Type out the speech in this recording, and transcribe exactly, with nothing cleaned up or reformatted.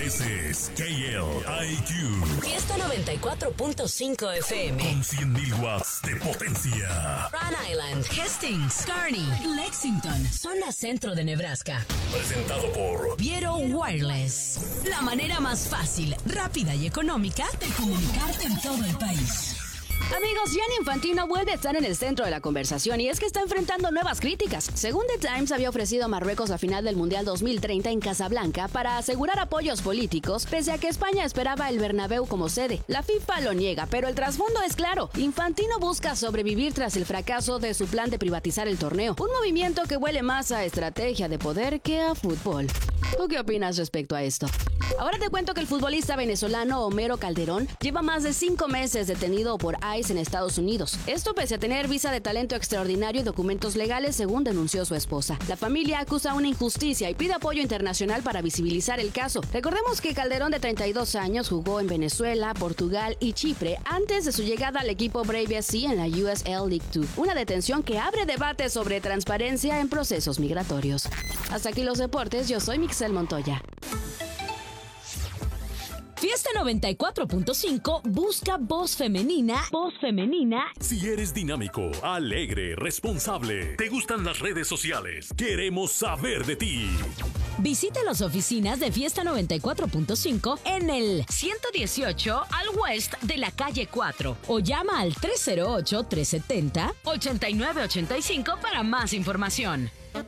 This is K L I Q. Fiesta noventa y cuatro punto cinco F M. Con cien mil watts de potencia. Rhode Island, Hastings, Kearney, Lexington, zona centro de Nebraska. Presentado por Viero Wireless. La manera más fácil, rápida y económica de comunicarte en todo el país. Amigos, Gianni Infantino vuelve a estar en el centro de la conversación y es que está enfrentando nuevas críticas. Según The Times, había ofrecido a Marruecos la final del Mundial dos mil treinta en Casablanca para asegurar apoyos políticos, pese a que España esperaba el Bernabéu como sede. La FIFA lo niega, pero el trasfondo es claro. Infantino busca sobrevivir tras el fracaso de su plan de privatizar el torneo, un movimiento que huele más a estrategia de poder que a fútbol. ¿Tú qué opinas respecto a esto? Ahora te cuento que el futbolista venezolano Homero Calderón lleva más de cinco meses detenido por ICE en Estados Unidos. Esto pese a tener visa de talento extraordinario y documentos legales, según denunció su esposa. La familia acusa una injusticia y pide apoyo internacional para visibilizar el caso. Recordemos que Calderón, de treinta y dos años, jugó en Venezuela, Portugal y Chipre antes de su llegada al equipo Brave F C en la U S L League dos. Una detención que abre debate sobre transparencia en procesos migratorios. Hasta aquí los deportes, yo soy Mixel Montoya. Fiesta noventa y cuatro punto cinco busca voz femenina. Voz femenina. Si eres dinámico, alegre, responsable, te gustan las redes sociales, queremos saber de ti. Visita las oficinas de Fiesta noventa y cuatro punto cinco en el ciento dieciocho al West de la calle cuatro o llama al tres cero ocho, tres siete cero, ocho nueve ocho cinco para más información.